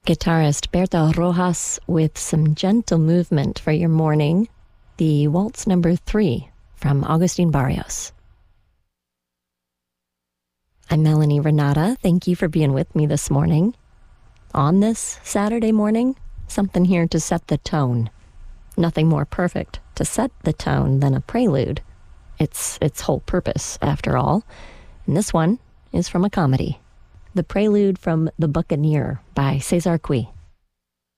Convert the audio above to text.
Guitarist Berta Rojas with some gentle movement for your morning. The Waltz Number 3 from Agustin Barrios. I'm Melanie Renata. Thank you for being with me this morning. On this Saturday morning, something here to set the tone. Nothing more perfect to set the tone than a prelude. It's its whole purpose, after all. And this one is from a comedy. The prelude from The Buccaneer by Cesar Cui.